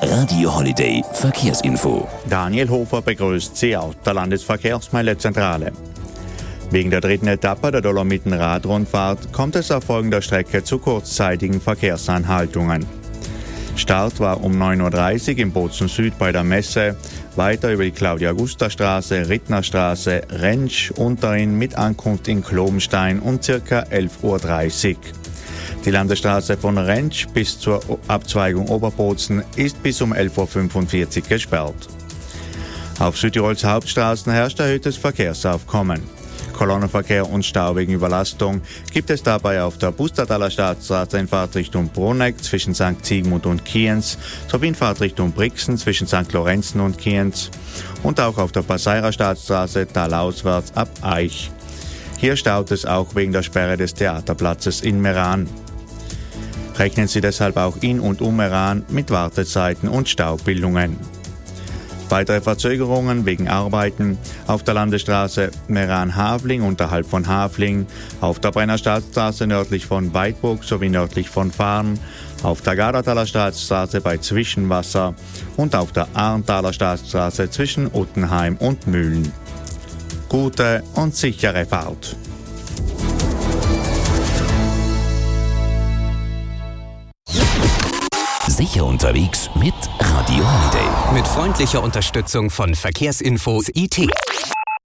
Radio Holiday Verkehrsinfo. Daniel Hofer begrüßt Sie aus der Landesverkehrsmeilezentrale. Wegen der dritten Etappe der Dolomiten-Radrundfahrt kommt es auf folgender Strecke zu kurzzeitigen Verkehrsanhaltungen. Start war um 9.30 Uhr im Bozen Süd bei der Messe, weiter über die Claudia-Augusta-Straße, Rittnerstraße, Rentsch, Unterin mit Ankunft in Klobenstein um ca. 11.30 Uhr. Die Landesstraße von Rentsch bis zur Abzweigung Oberbozen ist bis um 11.45 Uhr gesperrt. Auf Südtirols Hauptstraßen herrscht erhöhtes Verkehrsaufkommen. Kolonnenverkehr und Stau wegen Überlastung gibt es dabei auf der Pustertaler Staatsstraße in Fahrtrichtung Bruneck zwischen St. Sigmund und Kienz sowie in Fahrtrichtung Brixen zwischen St. Lorenzen und Kienz und auch auf der Passeirer Staatsstraße talauswärts ab Aich. Hier staut es auch wegen der Sperre des Theaterplatzes in Meran. Rechnen Sie deshalb auch in und um Meran mit Wartezeiten und Staubildungen. Weitere Verzögerungen wegen Arbeiten auf der Landesstraße Meran-Havling unterhalb von Havling, auf der Brenner Staatsstraße nördlich von Weidburg sowie nördlich von Farn, auf der Gardertaler Staatsstraße bei Zwischenwasser und auf der Arntaler Staatsstraße zwischen Uttenheim und Mühlen. Gute und sichere Fahrt. Sicher unterwegs mit Radio Holiday. Mit freundlicher Unterstützung von Verkehrsinfo IT.